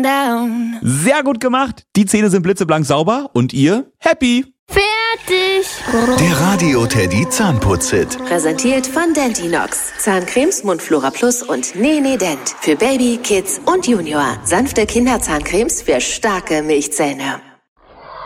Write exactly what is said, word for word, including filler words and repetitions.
down. Sehr gut gemacht. Die Zähne sind blitzeblank sauber und ihr happy. Fertig. Der Radio Teddy Zahnputz-Hit. Präsentiert von Dentinox. Zahncremes, Mundflora Plus und Nene Dent. Für Baby, Kids und Junior. Sanfte Kinderzahncremes für starke Milchzähne.